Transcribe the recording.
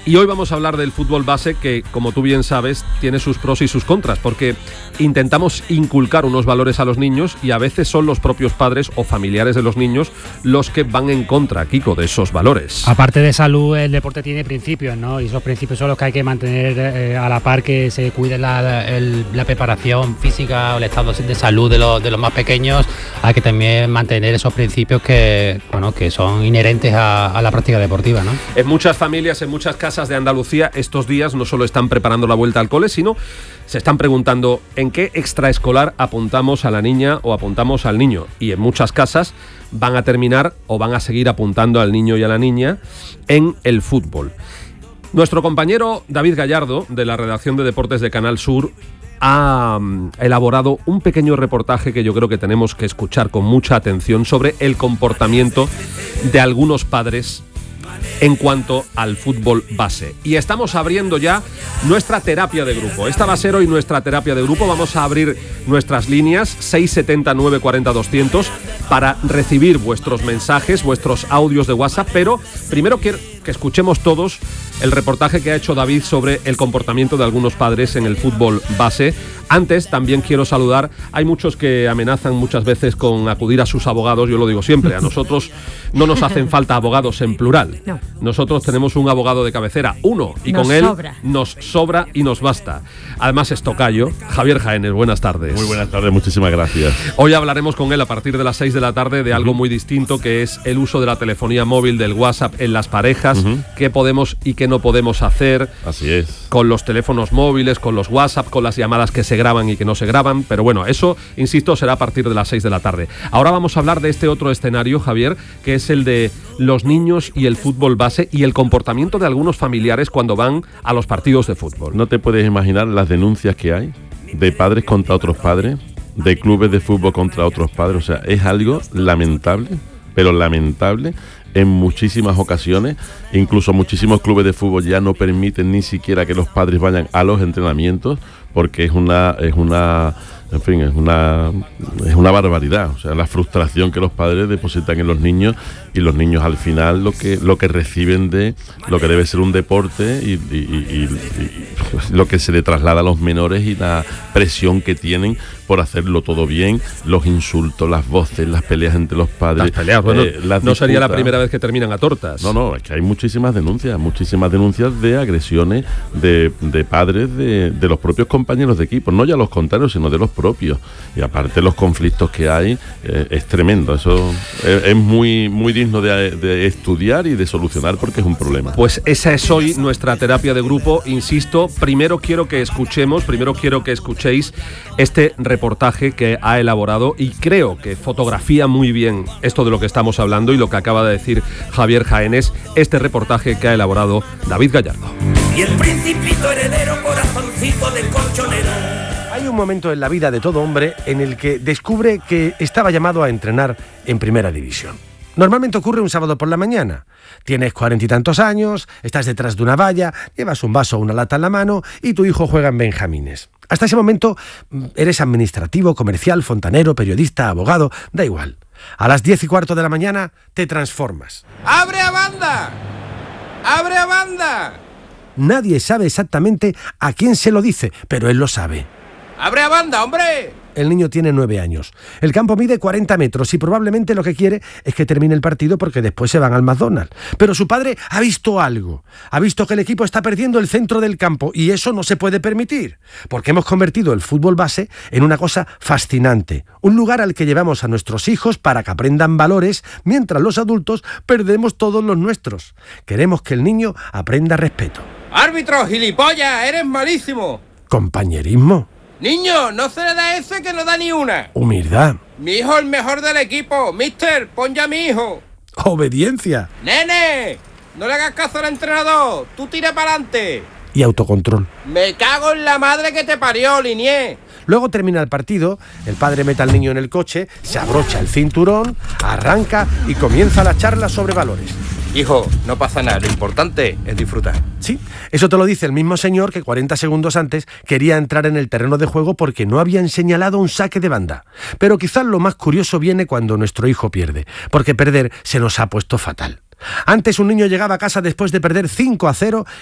Y hoy vamos a hablar del fútbol base que, como tú bien sabes, tiene sus pros y sus contras, porque intentamos inculcar unos valores a los niños y a veces son los propios padres o familiares de los niños los que van en contra, Kiko, de esos valores. Aparte de salud, el deporte tiene principios, ¿no? Y esos principios son los que hay que mantener a la par, que se cuide la preparación física o el estado de salud de los más pequeños. Hay que también mantener esos principios que son inherentes a la práctica deportiva, ¿no? En muchas familias, en muchas casas de Andalucía, estos días no solo están preparando la vuelta al cole, sino se están preguntando en qué extraescolar apuntamos a la niña o apuntamos al niño. Y en muchas casas van a terminar o van a seguir apuntando al niño y a la niña en el fútbol. Nuestro compañero David Gallardo, de la redacción de Deportes de Canal Sur, ha elaborado un pequeño reportaje que yo creo que tenemos que escuchar con mucha atención sobre el comportamiento de algunos padres en cuanto al fútbol base. Y estamos abriendo ya nuestra terapia de grupo. Esta va a ser hoy nuestra terapia de grupo. Vamos a abrir nuestras líneas 670 940 200 para recibir vuestros mensajes, vuestros audios de WhatsApp, pero primero quiero que escuchemos todos el reportaje que ha hecho David sobre el comportamiento de algunos padres en el fútbol base. Antes también quiero saludar, hay muchos que amenazan muchas veces con acudir a sus abogados, yo lo digo siempre, a nosotros no nos hacen falta abogados en plural. No. Nosotros tenemos un abogado de cabecera, uno, y con él nos sobra y nos basta. Además es tocayo, Javier Jaénes, buenas tardes. Muy buenas tardes, muchísimas gracias. Hoy hablaremos con él a partir de las 6 de la tarde de algo muy distinto, que es el uso de la telefonía móvil, del WhatsApp en las parejas, qué podemos y qué no podemos hacer. Así es. Con los teléfonos móviles, con los WhatsApp, con las llamadas que se graban y que no se graban, pero bueno, eso, insisto, será a partir de las 6 de la tarde. Ahora vamos a hablar de este otro escenario, Javier, que es el de los niños y el fútbol base y el comportamiento de algunos familiares cuando van a los partidos de fútbol. No te puedes imaginar las denuncias que hay de padres contra otros padres, de clubes de fútbol contra otros padres. O sea, es algo lamentable, pero lamentable. En muchísimas ocasiones, incluso muchísimos clubes de fútbol ya no permiten ni siquiera que los padres vayan a los entrenamientos, porque es una barbaridad. O sea, la frustración que los padres depositan en los niños, y los niños al final lo que reciben de lo que debe ser un deporte y lo que se le traslada a los menores, y la presión que tienen por hacerlo todo bien, los insultos, las voces, las peleas entre los padres. Las peleas, bueno, no sería la primera vez que terminan a tortas. No, es que hay muchísimas denuncias de agresiones de padres de los propios compañeros de equipo, no ya los contrarios, sino de los propios. Y aparte los conflictos que hay, es tremendo. Eso es muy, muy digno de estudiar y de solucionar, porque es un problema. Pues esa es hoy nuestra terapia de grupo, insisto. Primero quiero que escuchéis este reportaje que ha elaborado, y creo que fotografía muy bien esto de lo que estamos hablando y lo que acaba de decir Javier Jaénes, este reportaje que ha elaborado David Gallardo. Y el principito heredero, corazoncito de colchonero. Hay un momento en la vida de todo hombre en el que descubre que estaba llamado a entrenar en primera división. Normalmente ocurre un sábado por la mañana. Tienes 40 y tantos años, estás detrás de una valla, llevas un vaso o una lata en la mano y tu hijo juega en benjamines. Hasta ese momento eres administrativo, comercial, fontanero, periodista, abogado, da igual. A las 10:15 de la mañana te transformas. ¡Abre a banda! ¡Abre a banda! Nadie sabe exactamente a quién se lo dice, pero él lo sabe. ¡Abre a banda, hombre! El niño tiene 9 años. El campo mide 40 metros y probablemente lo que quiere es que termine el partido, porque después se van al McDonald's. Pero su padre ha visto algo. Ha visto que el equipo está perdiendo el centro del campo, y eso no se puede permitir, porque hemos convertido el fútbol base en una cosa fascinante. Un lugar al que llevamos a nuestros hijos para que aprendan valores, mientras los adultos perdemos todos los nuestros. Queremos que el niño aprenda respeto. ¡Árbitro, gilipollas! ¡Eres malísimo! Compañerismo. Niño, no se le da ese que no da ni una. Humildad. Mi hijo el mejor del equipo. Mister, pon ya a mi hijo. Obediencia. Nene, no le hagas caso al entrenador. Tú tira para adelante. Y autocontrol. Me cago en la madre que te parió, Linier. Luego termina el partido, el padre mete al niño en el coche, se abrocha el cinturón, arranca y comienza la charla sobre valores. Hijo, no pasa nada, lo importante es disfrutar. Sí, eso te lo dice el mismo señor que 40 segundos antes quería entrar en el terreno de juego porque no habían señalado un saque de banda. Pero quizás lo más curioso viene cuando nuestro hijo pierde, porque perder se nos ha puesto fatal. Antes un niño llegaba a casa después de perder 5-0